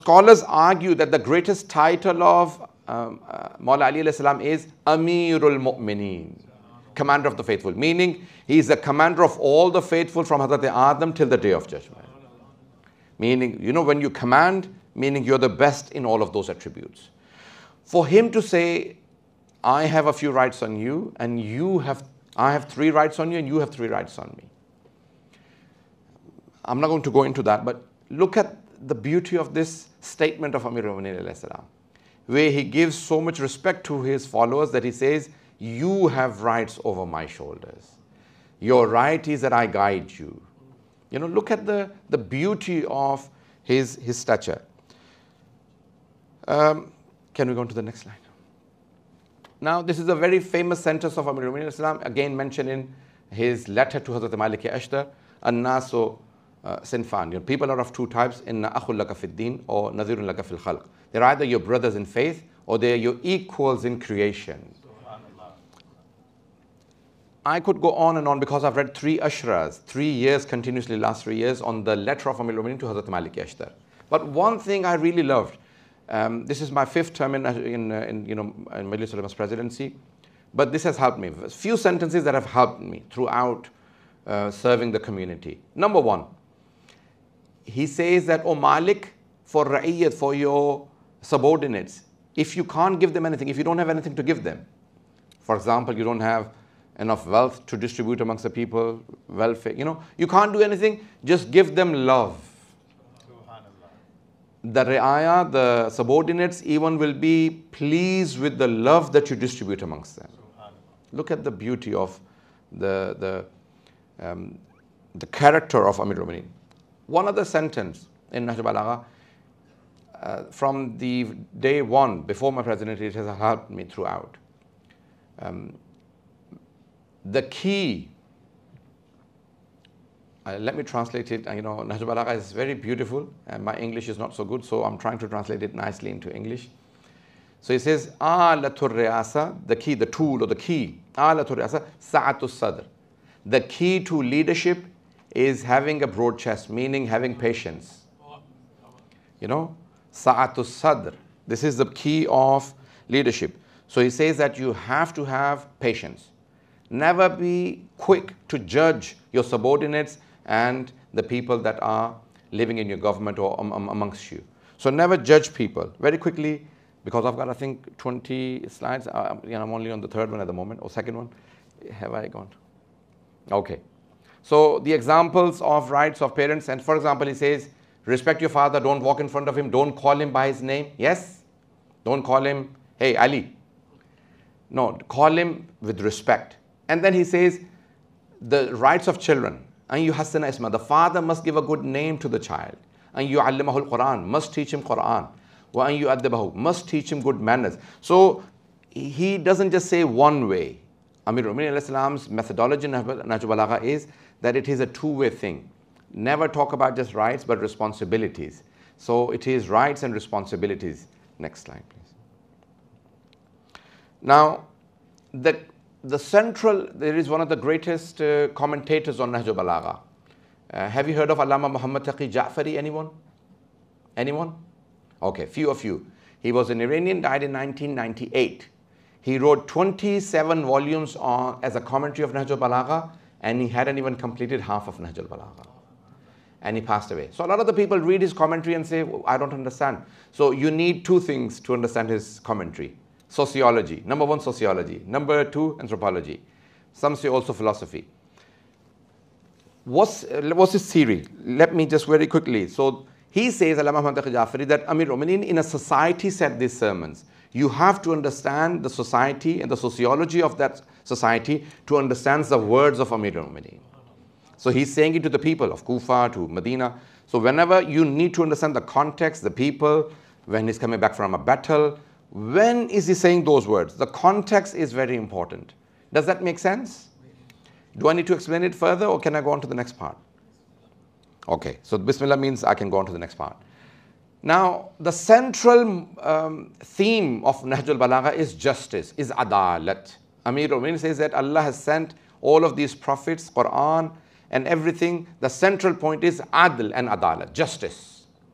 Scholars argue that the greatest title of Maula Ali alayhi salam is Amirul Mu'mineen, commander of the faithful, meaning he is the commander of all the faithful from Hazrat Adam till the day of judgment. Meaning, you know, when you command, meaning you're the best in all of those attributes. For him to say, I have a few rights on you, and I have 3 rights on you, and you have 3 rights on me. I'm not going to go into that, but look at the beauty of this statement of Amir al-Mu'minin alayhi salam, where he gives so much respect to his followers that he says, you have rights over my shoulders. Your right is that I guide you. You know, look at the beauty of his stature. Can we go on to the next slide? Now, this is a very famous sentence of Amir al-Mu'minin alayhi salam, again mentioned in his letter to Hazrat Malik Ashtar, An-nasu sinfan. People are of 2 types, inna akhul laka fid din or nazirun laka fil khalq. They're either your brothers in faith or they're your equals in creation. I could go on and on because I've read 3 ashras, 3 years continuously, last 3 years, on the letter of Amir al-Mu'minin to Hazrat Malik Ashtar. But one thing I really loved, this is my 5th term in Majlis Ulama's presidency, but this has helped me. A few sentences that have helped me throughout serving the community. Number 1, he says that, O Malik, for Ra'iyyat, for your subordinates, if you can't give them anything, if you don't have anything to give them, for example, you don't have enough wealth to distribute amongst the people, welfare, you can't do anything, just give them love. The Ra'aya, the subordinates even will be pleased with the love that you distribute amongst them. Look at the beauty of the character of Amir al-Mu'minin. One other sentence in Nahj al-Balagha, from the day 1 before my presidency, it has helped me throughout. The key, let me translate it. Nahj al-Balagha is very beautiful and my English is not so good, so I'm trying to translate it nicely into English. So he says, Alatul Riyasa, the key, the tool or the key, Alatul Riyasa, Sa'atul Sadr. The key to leadership is having a broad chest, meaning having patience. Sa'atul Sadr. This is the key of leadership. So he says that you have to have patience. Never be quick to judge your subordinates and the people that are living in your government or amongst you. So never judge people. Very quickly, because I've got, I think, 20 slides. I'm only on the 3rd one at the moment, or 2nd one. Have I gone? Okay. So the examples of rights of parents, and for example, he says, respect your father, don't walk in front of him, don't call him by his name. Yes? Don't call him, hey, Ali. No, call him with respect. And then he says, the rights of children. And you hasana isma, the father must give a good name to the child. And you allimahul Quran, must teach him Quran. Wa an yu'addibahu, must teach him good manners. So he doesn't just say one way. Amir al-Mu'minin alayhi salam's methodology in Nahj al-Balagha is that it is a 2-way thing. Never talk about just rights, but responsibilities. So it is rights and responsibilities. Next slide, please. Now, there is one of the greatest commentators on Nahj al-Balagha. Have you heard of Allama Muhammad Taqi Ja'fari? Anyone? Anyone? Okay, few of you. He was an Iranian, died in 1998. He wrote 27 volumes as a commentary of Nahj al-Balagha, and he hadn't even completed half of Nahj al-Balagha. And he passed away. So a lot of the people read his commentary and say, I don't understand. So you need 2 things to understand his commentary. Sociology. Number 1, sociology. Number 2, anthropology. Some say also philosophy. What's his theory? Let me just very quickly. So he says, Allama Muhammad Taqi Ja'fari, that Amir al-Mu'minin in a society said these sermons. You have to understand the society and the sociology of that society to understand the words of Amir al-Mu'minin. So he's saying it to the people of Kufa, to Medina. So whenever you need to understand the context, the people, when he's coming back from a battle, when is he saying those words? The context is very important. Does that make sense? Do I need to explain it further, or can I go on to the next part? Okay, so Bismillah means I can go on to the next part. Now, the central theme of Nahj al-Balagha is justice, is adalat. Amir al-Mu'minin says that Allah has sent all of these prophets, Quran and everything. The central point is adl and adalat, justice.